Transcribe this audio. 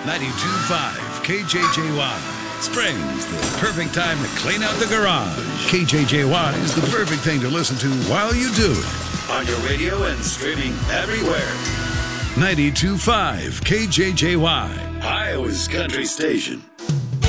92.5 KJJY. Spring's the perfect time to clean out the garage. KJJY is the perfect thing to listen to while you do it. On your radio and streaming everywhere. 92.5 KJJY. Iowa's Country Station.